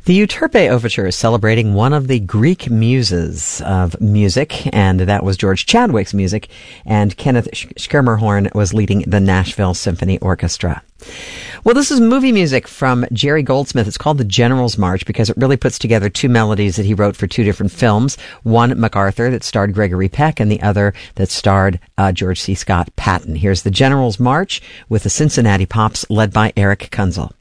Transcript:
The Euterpe Overture is celebrating one of the Greek muses of music, and that was George Chadwick's music, and Kenneth Schermerhorn was leading the Nashville Symphony Orchestra. Well, this is movie music from Jerry Goldsmith. It's called The General's March because it really puts together two melodies that he wrote for two different films. One, MacArthur, that starred Gregory Peck, and the other that starred George C. Scott Patton. Here's The General's March with the Cincinnati Pops led by Eric Kunzel.